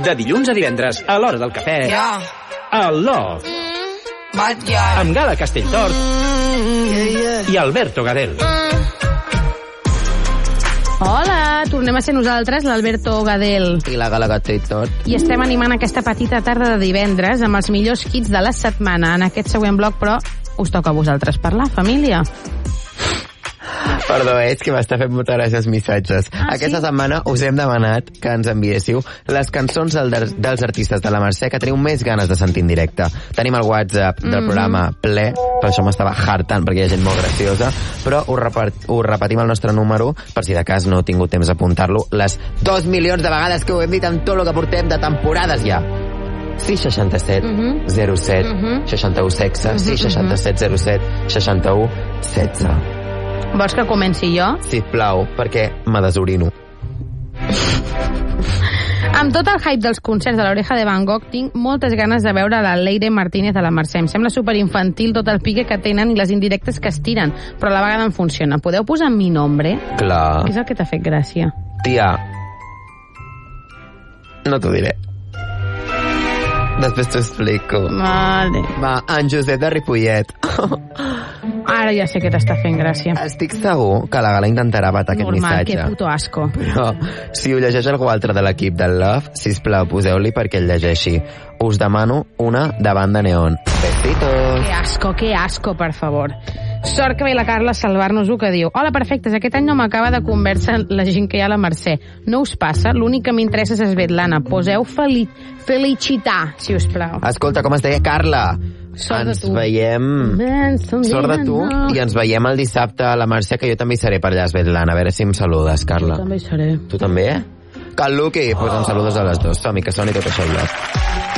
De dilluns a divendres, a l'hora del cafè, al Love, amb Gala Castelltort i Alberto Gadel. Hola, tornem a ser nosaltres, l'Alberto Gadel. I la Gala Castelltort. I estem animant aquesta petita tarda de divendres amb els millors hits de la setmana. En aquest següent bloc, però, us toca a vosaltres parlar, família. Perdó, és que m'està fent moltes gràcies missatges. Aquesta setmana us hem demanat que ens enviéssiu les cançons dels artistes de la Mercè que teniu més ganes de sentir en directe. Tenim el WhatsApp del programa ple, per això m'estava hartant, perquè hi ha gent molt graciosa, però us repetim el nostre número, per si de cas no heu tingut temps d'apuntar-lo, les 2 milions de vegades que ho hem dit en tot el que portem de temporades ja. 667 07 61 sexe, 667 07 61 16. Vols que comenci jo? Sisplau, perquè me desorino. Amb tot el hype dels concerts de l'Oreja de Van Gogh, tinc moltes ganes de veure la Leire Martínez de la Mercè. Em sembla superinfantil tot el pique que tenen i les indirectes que es tiren, però a la vegada em funciona. Podeu posar mi nombre? Clar. Què és el que t'ha fet gràcia? Tia, no t'ho diré. Després t'ho explico. Vale. Va, en Josep de Ripollet. Ara ja sé que t'està fent gràcia. Estic segur que la Gala intentarà batar aquest missatge. Que puto asco. Però si ho llegeix algú altre de l'equip del Love, sisplau, poseu-li perquè el llegeixi. Us demano una de Banda Neón. Besitos. Que asco, per favor. Sort que ve la Carla a salvar-nos-ho, que diu: hola, perfectes, aquest any no m'acaba de convèncer la gent que hi ha a la Mercè. No us passa? L'únic que m'interessa és Svetlana. Poseu felicitar, si us plau. Escolta, com es deia Carla? Sort de tu. Ens veiem... Sort de tu. I ens veiem el dissabte a la Mercè, que jo també hi seré per allà, Svetlana. A veure si em saludes, Carla. Jo també hi seré. Tu també? Que el Luqui, doncs em saludes a les dues. Som-hi, que soni tot això.